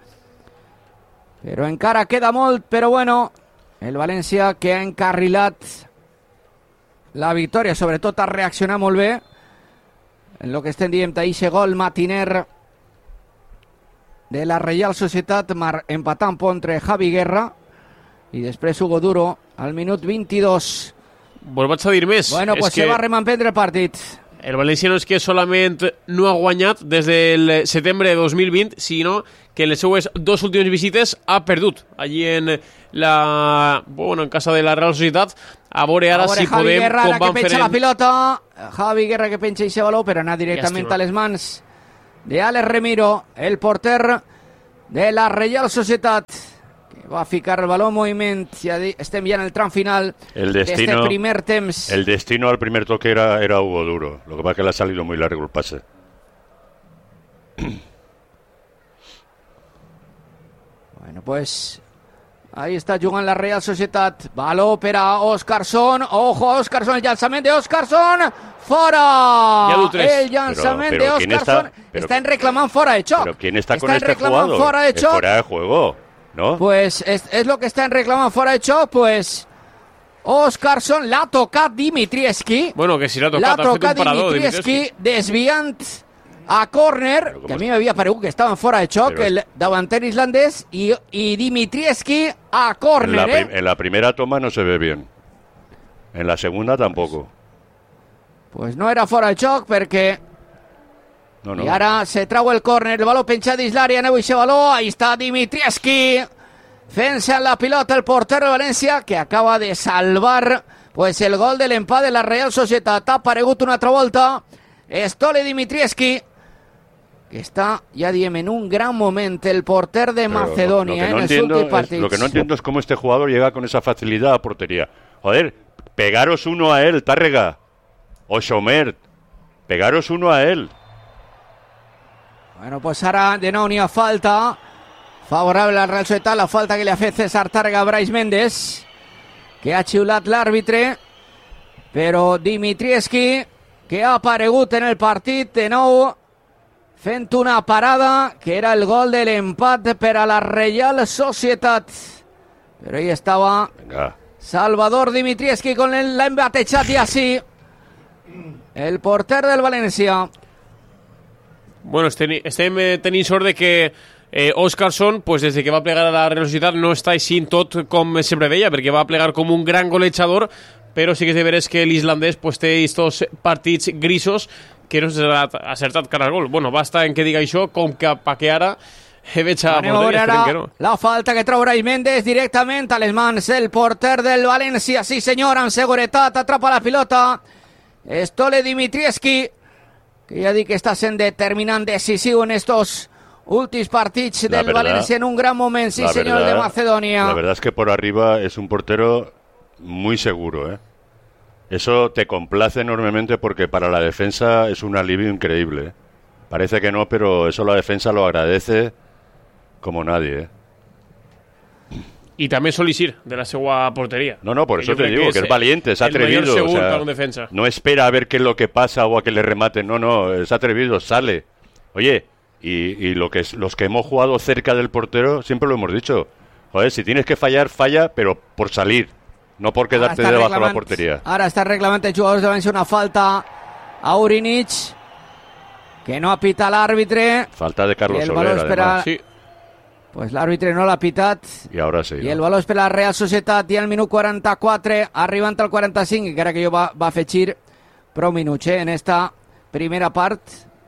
però encara queda molt, però bueno, el València que ha encarrilat la victòria, sobretot ha reaccionat molt bé en el que estem dient d'eixe gol matiner de la Real Societat, empatant entre Javi Guerra i després Hugo Duro al minut 22. Pues vaig a dir més. Bueno, pues se va remampendre el partit. el València no és que solament no ha guanyat des del setembre de 2020, sinó que en les seues 2 últimes visites ha perdut allí en en casa de la Real Societat. A veure ara si Javi podem, Guerra, com que van penja fer la pilota. Javi Guerra que penja ese baló, però anar directament Llàstima. a les mans de Alex Remiro, el porter de la Real Societat, que va a ficar el balón en moviment. Ja estem ja en el tram final de este primer temps. El destino al primer toque era Hugo Duro. Lo que pasa es que le ha salido muy largo el pase. Bueno, pues ahí está jugant la Real Societat. Baló per a Óscarson. Ojo a Óscarson, el llançament de Óscarson. Fora. Ja du 3. El llançament Pero de ¿quién Óscarson. Están reclamando fuera de choc. Pero ¿quién está con este reclamando jugador? fuera de Es choc. fuera de juego, ¿no? Pues es lo que están reclamando fuera de choc. Pues Óscarson l'ha tocat Dimitrievski. Bueno, que si l'ha L'ha tocat, ha fet un tocat parador. Dimitrievski, desviant a córner, que a mi m'havia paregut que estaven fora de xoc, el davanter islandès, i Dimitrievski a córner. En la primera toma no se ve bien. En la segunda tampoco. Pues no era fora de xoc perquè... No. I ara se trau el córner, el baló penjat dins l'àrea, aneu ese baló, ahí està Dimitrievski, fent-se la pilota el porter de València, que acaba de salvar pues el gol de l'empat de la Real Societat. Ha aparegut una altra volta Stole Dimitrievski, que está, ya diem, en un gran momento, el porter de Macedonia en el último partido. Lo que no entiendo es cómo este jugador llega con esa facilidad a portería. Joder, pegaros uno a él, Tárrega o Somert, pegaros uno a él. Bueno, pues ahora de nou n'hi ha falta favorable al Real Societat, la falta que li ha fet César Tárrega a Brais Méndez, que ha xiulat l'àrbitre, però Dimitrievski, que ha aparegut en el partit de nou, fent una parada, que era el gol de l'empat per a la Real Societat. Però ahí estava Salvador Dimitrievski con l'ha embatejat i així el porter del València. Bueno, estem tenint sort de que Óscarson, pues des que va plegar a la Real Societat, no està així tot com sempre deia, perquè va plegar com un gran golejador, però sí que és de veres que l'islandès pues, té estos partits grisos que no s'ha acertat cara al gol. Bueno, basta en que diga això, com que ara veig a porteria, que no. La falta que trau Brais Méndez directament a les mans el porter del València, sí senyor, amb seguretat, atrapa la pilota Stole Dimitrievski, que ja dic que està sent determinant, decisiu en estos últims partits del València, en un gran moment, sí senyor, de Macedonia. La verdad es que por arriba es un portero muy seguro, ¿eh? Eso te complace enormemente porque para la defensa es un alivio increíble, ¿eh? Parece que no, pero eso la defensa lo agradece como nadie, ¿eh? I també sol eixir de la seva porteria. No, por eso te digo, que es valiente, es atrevido. El mayor para un defensa. No espera a ver qué es lo que pasa o a que le rematen, no, es atrevido, sale. Oye, y los que hemos jugado cerca del portero, siempre lo hemos dicho. Joder, si tienes que fallar, falla, pero por salir, no por quedarte debajo de la portería. Ara està reclamant el jugador de València una falta a Urinic, que no ha pitat l'àrbitre. Falta de Carlos Soler, además. Sí. Pues l'àrbitre no l'ha pitat. I ara sí. I el valor és per la Real Societat i el minut 44, arribant al 45, encara que jo va afegir prou minuts en esta primera part.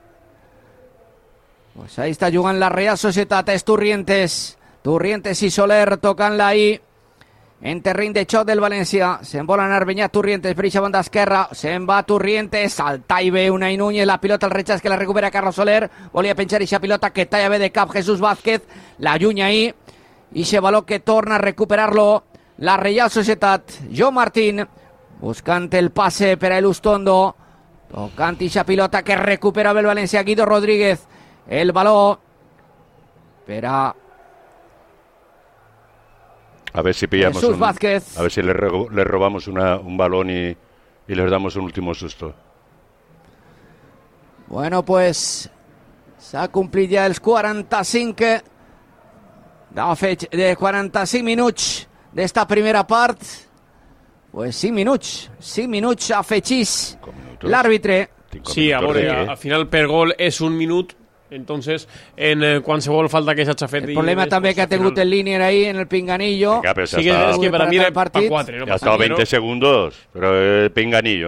Pues ahí està jugant la Real Societat, és Turrientes i Soler tocant-la ahí en terreny de xoc del València. Se'n vol anar Beñat Turrientes per eixa banda esquerra, se'n va Turrientes, salta i ve Unai Núñez, la pilota al rechaç que la recupera Carlos Soler, volia penjar eixa pilota que talla bé de cap Jesús Vázquez, la allunya ahí, i eixe baló que torna a recuperar-lo la Real Societat. Joan Martín buscant el passe per a Elustondo, tocant eixa pilota que recupera el València. Guido Rodríguez, el baló per a ver si pillamos Jesús Vázquez. A ver si le robamos un balón y les damos un último susto. Bueno, pues s'ha complit ja els 45 de 45 minuts d'esta primera part. Pues 5 minuts afegís l'àrbitre. Sí, a veure, al final per gol és un minut. Entonces, en qualsevol falta que s'ha fet... El problema també que ha tingut el línier ahí en el pinganillo. Venga, pero sí que es que para mí era para 4. Ya ha estado 20 segundos, pero el pinganillo, hombre.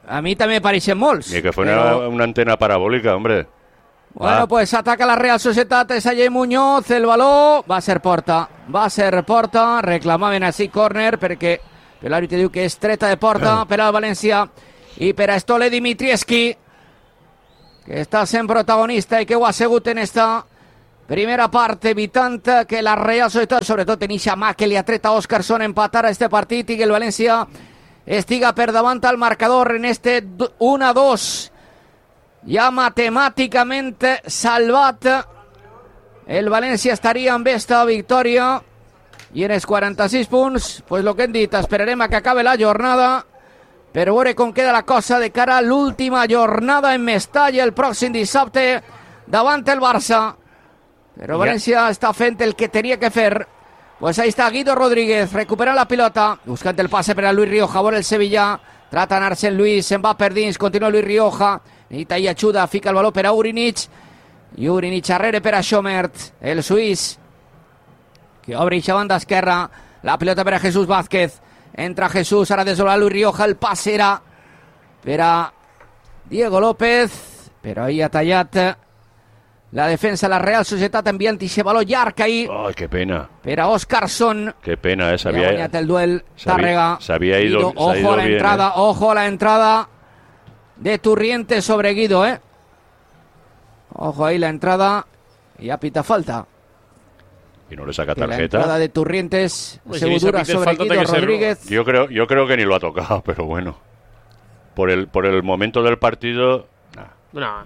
A mí també me pareixen molts. Ni que fuera una antena parabólica, hombre. Bueno, pues ataca la Real Societat, és allí Muñoz, el baló, va a ser porta, reclamaven així córner perquè l'àrbitre diu que és treta de porta per al València i per a Stole Dimitrievski, que està sent protagonista i que ho ha sigut en esta primera part, evitant que la Real Societat, sobretot en eixa mà que li ha tret a Óscarson, empatar a este partit i que el València estiga per davant al marcador en este 1-2. Ja matemàticament salvat. El València estaria amb esta victòria i en els 46 punts, pues lo que hem dit, esperarem a que acabe la jornada per veure com queda la cosa de cara a l'última jornada en Mestalla el pròxim dissabte davant el Barça. Però València està fent el que tenia que fer. Pues ahí está Guido Rodríguez, recupera la pilota, buscant el passe per a Luis Rioja, vora el Sevilla, trata d'anar-se'n Luis, se'n va per dins, continua Luis Rioja, necessita i ajuda, fica el valor per a Urinic, i Urinic arrere per a Schomert, el suís, que obre eixa banda esquerra, la pilota per a Jesús Vázquez, entra Jesús, ara desdobla Luis Rioja, el passe era per a Diego López, però ahí ha tallat la defensa de la Real Societat, enviant eixe valor llarg ahí. Ay, qué pena. Per a Óscarson. Qué pena, ha guanyat el duel Tàrrega. Se había ido, ojo a la entrada, bien, ojo a la entrada de Turrientes sobre Guido, Ojo ahí la entrada y a pita falta. Y no le saca La tarjeta. entrada de Turrientes Pues se dura sobre Guido Rodríguez. Yo creo que ni lo ha tocado, pero bueno. Por el momento del partido. No.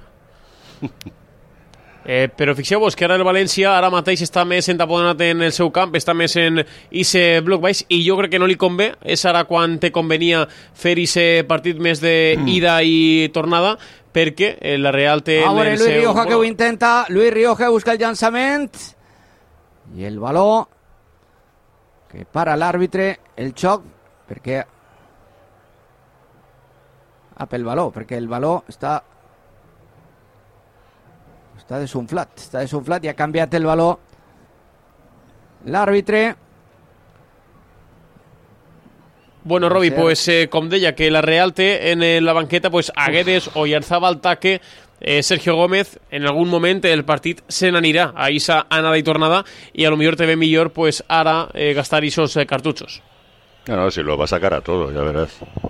Però fixeu-vos que ara el València ara mateix està més entaponat en el seu camp, està més en ese bloc baix i jo crec que no li convé, és ara quan te convenia fer ese partit més d'ida i tornada, perquè la Real té... Ahora Luis Rioja que ho intenta, Luis Rioja busca el llançament i el baló que para l'àrbitre, el xoc, perquè pel baló, perquè el baló està desunflat i ha canviat el valor l'àrbitre. Bueno, Robi, pues com deia, que la Real té en la banqueta pues a Guedes, Oyarzabal, Taque, Sergio Gómez. En algun moment el partit se n'anirà a esa anada i tornada i a lo millor te ve millor pues ara gastar esos cartuchos. No, si lo va a sacar a todo, ya verás.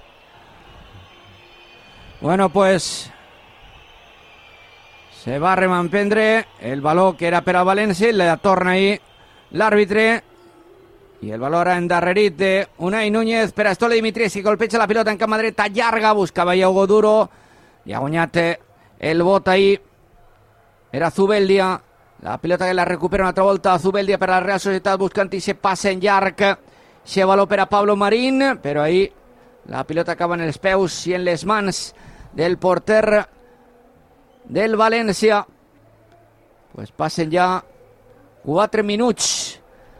Bueno, pues se va a remampendre el valor que era per a València, le torna ahí l'àrbitre i el valor endarrerit de Unai Núñez per a Stole Dimitrievski, que golpeja la pilota en cama dreta llarga, buscava ja Hugo Duro i ha guanyat el bot ahí, era Zubeldia, la pilota que la recupera una altra volta Zubeldia per a la Real Societat, buscant ese passe en llarg, ese valor per a Pablo Marín, però ahí la pilota acaba en els peus i en les mans del porter del València. Pues passen ja 4 minuts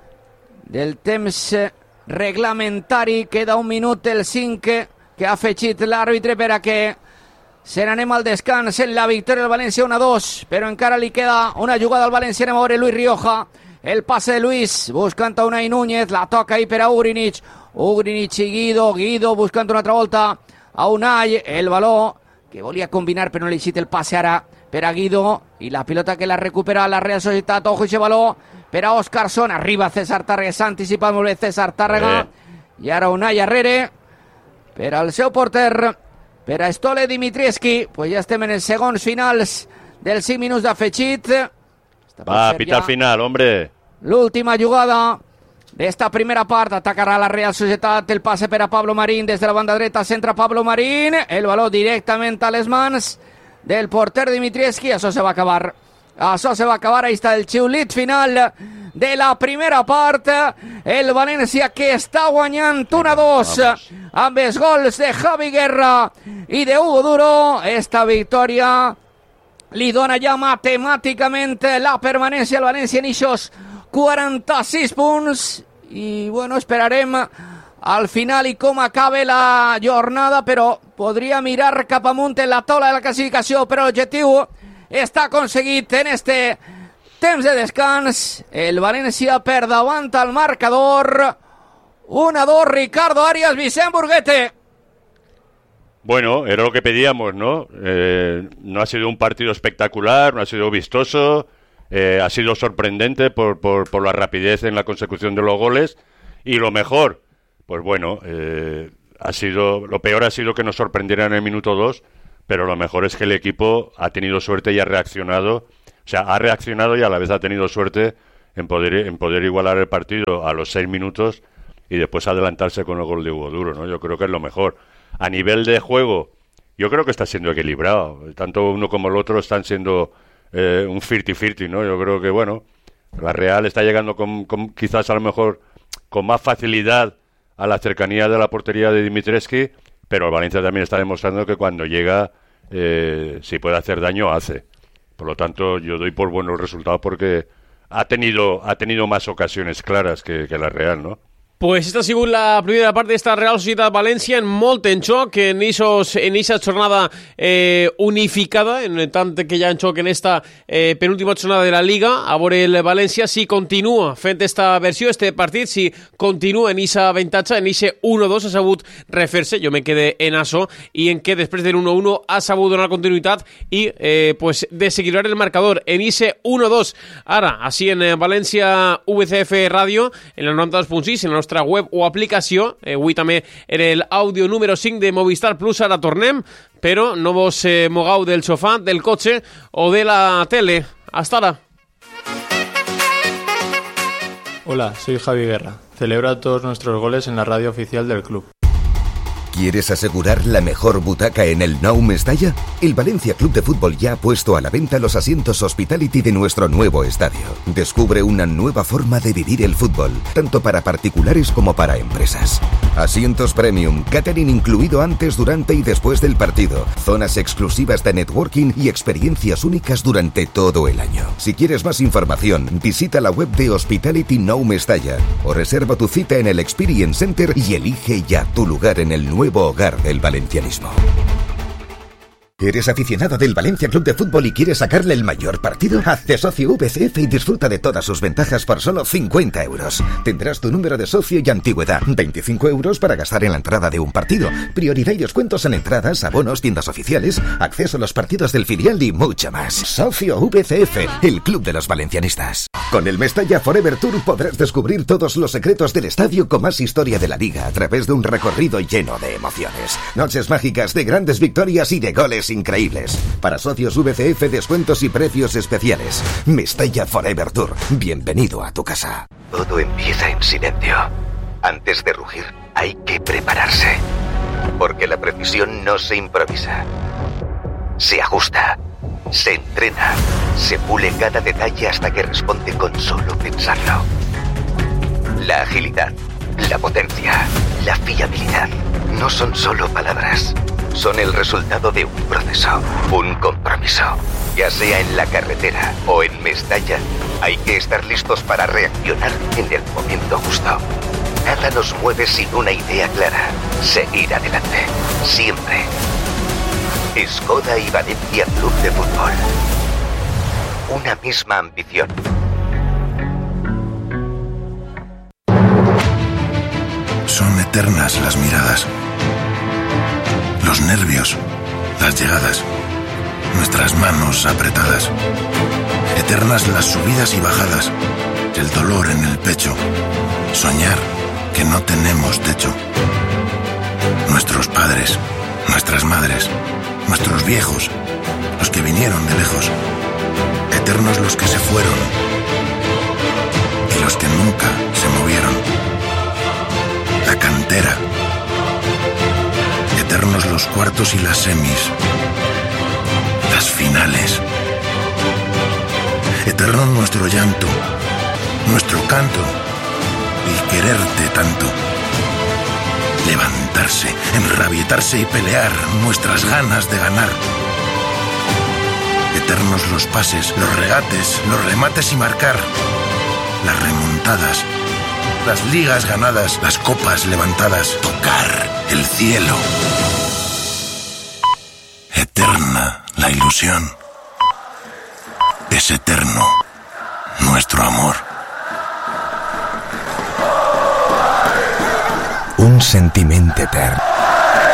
del temps reglamentari, queda 1 minut el 5 que ha afegit l'àrbitre per a que se n'anem al descans en la victòria del València 1-2, però encara li queda una jugada al València. Anem a veure Luis Rioja, el passe de Luis buscant a Unai Núñez, la toca ahí per a Urinic i Guido buscant una altra volta a Unai, el valor que volia combinar però no li cita el passe ara per a Guido i la pilota que la recupera la Real Societat. Ojo ese valor per a Óscarson, arriba César Tàrrega, s'ha anticipat molt bé César Tàrrega i ara Unai arrere per al seu porter, per a Stole Dimitrievski. Pues ja estem en els segons finals dels 5 minuts d'afegit. Va, pita al final, hombre. L'última jugada d'esta primera part, atacarà la Real Societat, el passe per a Pablo Marín des de la banda dreta, centra Pablo Marín, el valor directament a les mans del porter Dimitrievski. Això se va acabar, ahí està el xiulit final de la primera part, el València que està guanyant 1-2 amb els gols de Javi Guerra i de Hugo Duro. Esta victòria li dona ja matemàticament la permanència al València en ixos 46 punts i bueno, esperarem al final i com acabe la jornada, però podria mirar cap amunt en la taula de la classificació, però l'objectiu està aconseguit en este temps de descans. El València per davant al marcador 1-2. Ricardo Arias, Vicent Burguete. Bueno, era lo que pedíamos, ¿no? No ha sido un partido espectacular, no ha sido vistoso, ha sido sorprendente por la rapidez en la consecución de los goles, y lo mejor, pues bueno, lo peor ha sido que nos sorprendieran en el minuto 2, pero lo mejor es que el equipo ha tenido suerte y ha reaccionado, o sea, ha reaccionado y a la vez ha tenido suerte en poder igualar el partido a los 6 minutos y después adelantarse con el gol de Hugo Duro, ¿no? Yo creo que es lo mejor. A nivel de juego, yo creo que está siendo equilibrado. Tanto uno como el otro están siendo un 50-50, ¿no? Yo creo que, bueno, la Real está llegando con quizás a lo mejor con más facilidad a la cercanía de la portería de Dimitrescu, pero el Valencia también está demostrando que cuando llega, si puede hacer daño, hace. Por lo tanto, yo doy por buenos resultados porque ha tenido más ocasiones claras que la Real, ¿no? Pues esta ha sigut la primera part d'esta Real Societat València en molt en xoc, en esta jornada unificada, en tant que hi ha en xoc en esta penúltima jornada de la Liga, a veure el València si continua fent esta versió, este partit, si continua en esa avantatge, en ese 1-2 ha sabut refer-se, jo me quedé en això, i en què després del 1-1 ha sabut donar continuïtat i pues desequilibrar el marcador en ese 1-2. Ara, així en València VCF Ràdio, en el 92.6, en la nostra web o aplicació. Avui també era l'àudio número 5 de Movistar Plus. Ara tornem, però no vos mogau del sofà, del cotxe o de la tele. Hasta ahora. Hola, soy Javi Guerra. Celebra todos nuestros goles en la radio oficial del club. ¿Quieres asegurar la mejor butaca en el Nou Mestalla? El Valencia Club de Fútbol ya ha puesto a la venta los asientos Hospitality de nuestro nuevo estadio. Descubre una nueva forma de vivir el fútbol, tanto para particulares como para empresas. Asientos premium, catering incluido antes, durante y después del partido, zonas exclusivas de networking y experiencias únicas durante todo el año. Si quieres más información, visita la web de Hospitality Nou Mestalla o reserva tu cita en el Experience Center y elige ya tu lugar en el nuevo hogar del valencianismo. ¿Eres aficionado del Valencia Club de Fútbol y quieres sacarle el mayor partido? Hazte socio VCF y disfruta de todas sus ventajas por solo 50 euros. Tendrás tu número de socio y antigüedad, 25 euros para gastar en la entrada de un partido, prioridad y descuentos en entradas, abonos, tiendas oficiales, acceso a los partidos del filial y mucho más. Socio VCF, el club de los valencianistas. Con el Mestalla Forever Tour podrás descubrir todos los secretos del estadio con más historia de la liga a través de un recorrido lleno de emociones. Noches mágicas de grandes victorias y de goles increíbles. Para socios VCF, descuentos y precios especiales. Mestalla Forever Tour. Bienvenido a tu casa. Todo empieza en silencio. Antes de rugir, hay que prepararse. Porque la precisión no se improvisa. Se ajusta. Se entrena. Se pule cada detalle hasta que responde con solo pensarlo. La agilidad, la potencia, la fiabilidad no son solo palabras. Son el resultado de un proceso, un compromiso. Ya sea en la carretera o en Mestalla, hay que estar listos para reaccionar en el momento justo. Nada nos mueve sin una idea clara. Seguir adelante. Siempre. Skoda y Valencia Club de Fútbol. Una misma ambición. Son eternas las miradas, los nervios, las llegadas, nuestras manos apretadas. Eternas las subidas y bajadas, el dolor en el pecho, soñar que no tenemos techo. Nuestros padres, nuestras madres, nuestros viejos, los que vinieron de lejos. Eternos los que se fueron y los que nunca se movieron. La cantera. Eternos los cuartos y las semis. Las finales. Eterno nuestro llanto, nuestro canto, el quererte tanto. Levantarse, enrabietarse y pelear, nuestras ganas de ganar. Eternos los pases, los regates, los remates y marcar. Las remontadas, las ligas ganadas, las copas levantadas. Tocar el cielo. Eterna la ilusión. Es eterno nuestro amor. Un sentiment etern.